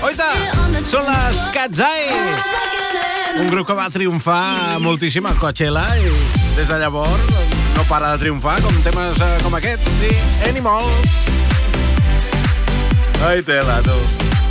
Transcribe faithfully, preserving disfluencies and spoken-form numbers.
Oita! Són les Cat's Eye, un grup que va triomfar moltíssim al Coachella i des de llavors no para de triomfar com temes com aquest i Animal. Ai, tela, tu.